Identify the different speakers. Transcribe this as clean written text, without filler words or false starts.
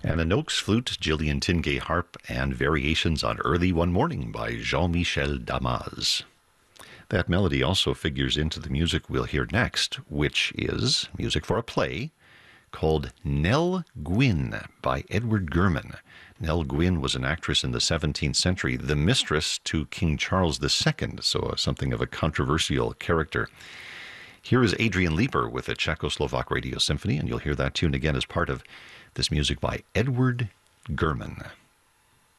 Speaker 1: And the Noakes Flute, Gillian Tingay Harp, and Variations on Early One Morning by Jean-Michel Damas. That melody also figures into the music we'll hear next, which is music for a play called Nell Gwyn by Edward Gurman. Nell Gwyn was an actress in the 17th century, the mistress to King Charles II, so something of a controversial character. Here is Adrian Leeper with a Czechoslovak Radio Symphony, and you'll hear that tune again as part of this music by Edward Gurman.